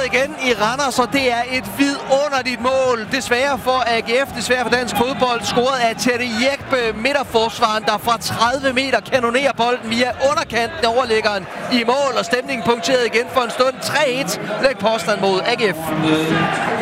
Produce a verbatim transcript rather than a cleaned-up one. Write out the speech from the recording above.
igen i Randers, og det er et vidunderligt mål. Desværre for A G F, desværre for dansk fodbold, scoret af Teddy Jekpe, midterforsvaren, der fra tredive meter kanonerer bolden via underkanten af overliggeren i mål, og stemningen punkteret igen for en stund. tre et. Læg påstand mod A G F.